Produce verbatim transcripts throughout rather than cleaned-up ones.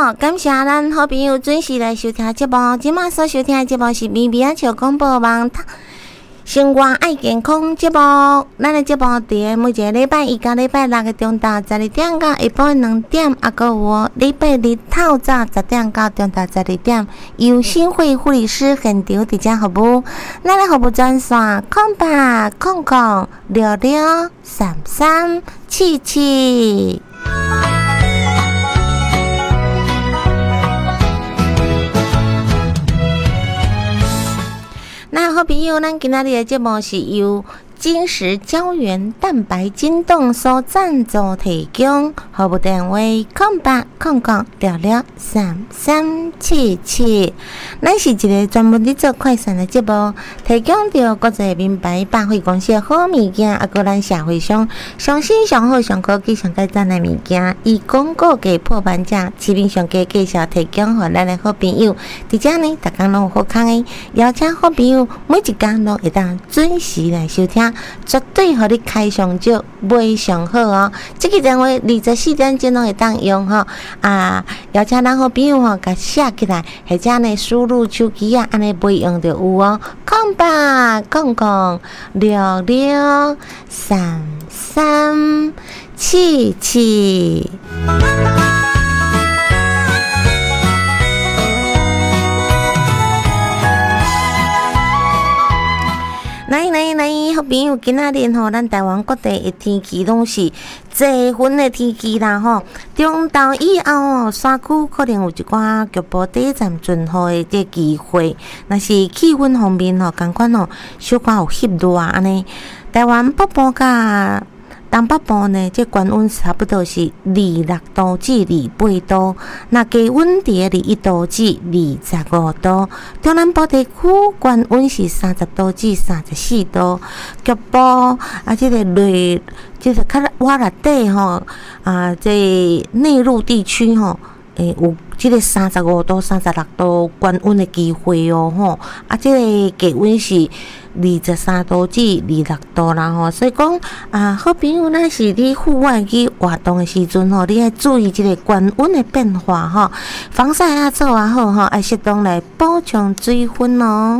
好，感谢咱好朋友准时来收听节目。今麦所收听的节目是咪咪啊笑广播网生活爱健康节目。咱的节目伫每一个礼拜一到礼拜六的中昼十二点到下晡两点，啊，还有礼拜日透早十点到中昼十二点，由新会护理师现场伫遮服务。咱的服务专线空八空空六六三三七七。那好朋友，咱今仔日的节目是由金石胶原蛋白筋动所赞助提供，服务电话空八空空六六三三七七。咱是一个专门伫做快闪的节目，提供着国际名牌百货公司的好物件，啊，个咱社会上上新上好上科技上带赞的物件，以广告价破半价，市面上价介绍提供给咱的好朋友。伫遮呢，逐工拢有好康的，邀请好朋友每一工都会当准时来收听。绝对互你开上少，买上好哦！这个电话二十四点钟拢会当用吼啊！邀请咱好朋友吼，甲写起来，或者呢输入手机啊，安尼备用就有哦。空八空空六六三三七七。来来来，好朋友，今仔日吼，咱台湾各地的天气拢是侪云的天气啦吼。中昼以后吼，山区可能有一寡局部短暂阵雨的这机会。若是气温方面吼，共款吼，小可有翕热安尼。台湾北部甲东北部呢，这高温差不多是二六度至二八度，那低温伫二一度至二十五度。中南部地区高温是三十度至三十四度，局部啊，这个内，这个较瓦内底吼啊，这内陆地区吼，诶、欸、有这个三十五度、三十六度高温的机会哦吼，啊，这个低温是二十三度至二六度啦吼，所以讲啊，好朋友，咱是伫户外去活动的时阵吼，你要注意这个高温的变化吼，防晒啊做啊好吼，要适当来补充水分哦。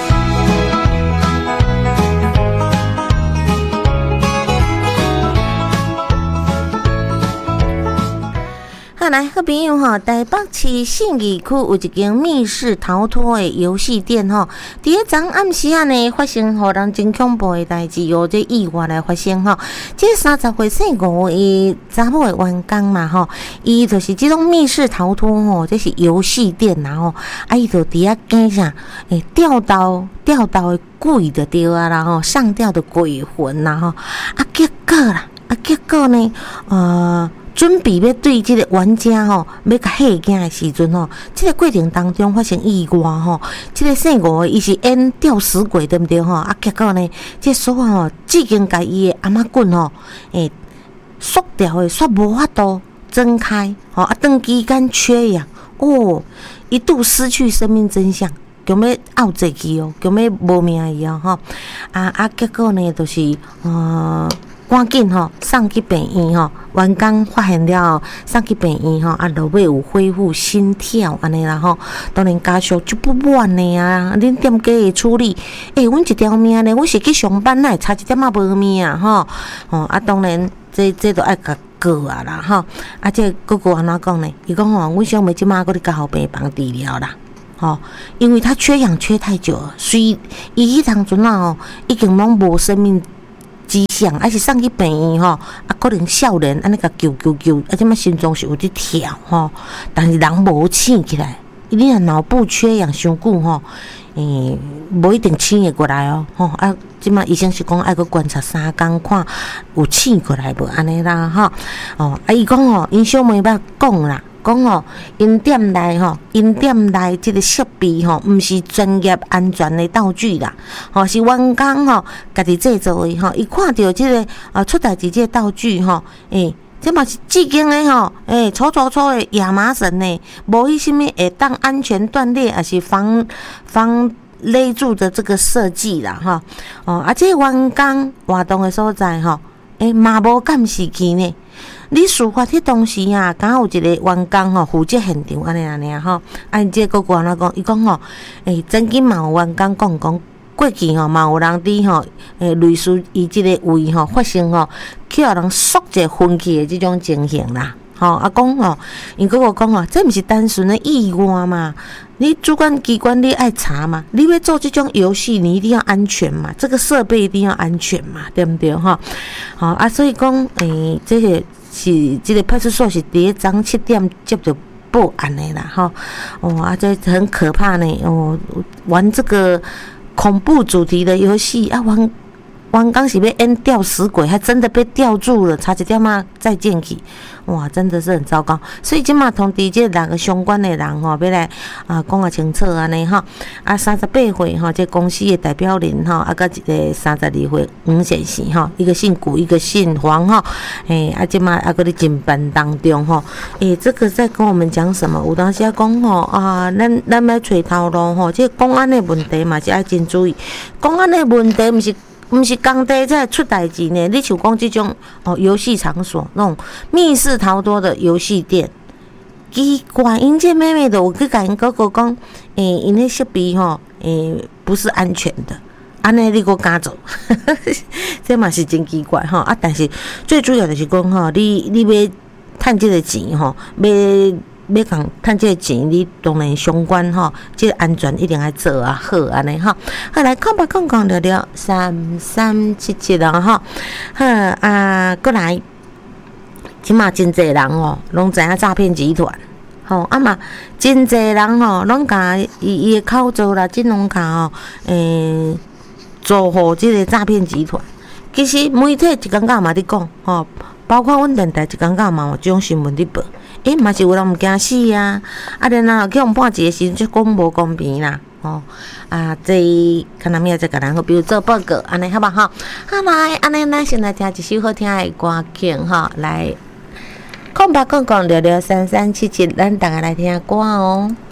好来，好朋友吼，台北市信义区有一间密室逃脱的游戏店吼，伫咧昨暗时啊呢，发生互人真恐怖的代志哦，这意外来发生吼。这三十岁姓吴的查某的员工嘛吼，伊就是这种密室逃脱吼，这是游戏店啦吼，啊伊就伫遐惊啥，诶钓到钓到的鬼就对啊啦吼，上吊的鬼魂啦吼，啊结果啦，啊结果呢，呃。准备要对这个玩家吼，要甲吓惊的时阵吼，这个过程当中发生意外吼，这个姓吴的伊是演吊死鬼对不对吼？啊，结果呢，这锁吼，已经甲伊的阿妈棍吼，诶，缩掉的，煞无法度睁开，吼啊，长期间缺氧，哦，一度失去生命真相，强要拗坐去哦，强要无命去哦，吼，啊啊，结果呢，就是呃。赶紧吼送去病院吼，员工发现了送去病院吼，啊，落尾有恢复心跳安尼啦吼。当然家属就不满呢啊，恁点解会处理？诶、欸，阮一条命呢，阮是去上班，哪会差一点仔无命啊吼？哦啊，当然这这都爱甲告啊啦吼。啊，这哥哥安怎讲呢？伊讲吼，阮想要即马搁伫甲后病房治疗啦。吼，因为他缺氧缺太久了，所以伊迄当阵啊吼，已经拢无生命迹象，还是送去病院吼，啊，可能少年安尼甲救救救，啊，即摆心脏是有伫跳吼，但是人无醒起来，你若脑部缺氧伤久吼，诶，无一定醒会过来哦，吼啊，即摆医生是讲爱搁观察三工，看有醒过来无安尼啦，吼，哦，啊，伊讲吼，因小妹捌讲啦。讲吼，因店内吼，因店内即个设备吼，毋是专业安全的道具啦，吼是员工吼家己制作的吼。伊看到即、这个啊出代志即个道具吼，诶、欸，这嘛是至今的吼，诶、欸，粗粗粗的亚麻绳呢，无迄什么会当安全断裂，还是防防勒住的这个设计啦，吼哦，啊，这个员工活动的所在吼，诶、欸，嘛无监视器呢。 你事发迄当时啊，刚好有一个员工吼负责现场安尼安尼吼，啊，因这个官啊讲，伊讲吼，诶，曾经嘛有员工讲讲。过去吼，嘛有人伫吼，诶，类似伊即个位吼发生吼，去互人缩者分去的即种情形啦。吼、啊讲吼，因个我讲吼，这毋是单纯的意外嘛？你主管机关你爱查嘛？你要做这种游戏，你一定要安全嘛？这个设备一定要安全嘛？对不对？吼，好啊，所以讲，诶，这个是这个派出所是第一早七点接到报案的啦。吼，哦啊，这很可怕呢。哦，玩这个。恐怖主题的游戏啊，玩玩刚是被演吊死鬼，还真的被吊住了，差一点啊再见去，哇，真的是很糟糕。所以今嘛通知这两个相关的人吼，要来啊讲啊清楚安尼哈。啊，三十八岁哈，这公司的代表人哈，啊，甲一个三十二岁黄先生哈，一个姓古，一个姓黄哈。诶、欸，啊，今嘛啊，搁咧进班当中哈。诶、欸，这个在跟我们讲什么？有当时啊讲吼啊，咱咱要找头路吼，这公安的问题嘛是爱真注意。公安的问题毋是。毋是工地才出代志呢，你像讲即种哦游戏场所那种密室逃脱的游戏店，奇怪，因这妹妹的有去甲因哥哥讲，诶、欸，因迄设备吼，诶、欸，不是安全的，安尼你搁敢做，这嘛是真奇怪吼啊！但是最主要的是讲吼，你你要趁这个钱吼，要。要讲趁这个钱，你当然相关吼，这个安全一定要做啊好安尼吼。好来，看吧，讲讲聊聊三三七七人吼。好啊，过来，即马真侪人哦，拢知影诈骗集团。吼啊嘛，真侪人吼，拢甲伊伊的口座啦、金融卡吼，诶，做互即个诈骗集团。其实媒体一感觉嘛伫讲吼，包括阮电台一感觉嘛有即种新闻伫报。诶，嘛是有人毋惊死啊！啊，然后去互判一个时阵，就讲无公平啦，吼、哦、啊！这看哪物再甲人好，比如做报告，安尼好吧？吼，好来，安尼咱先来听一首好听的歌曲，吼，来，空白讲讲聊聊三三七七，咱大家来听歌哦。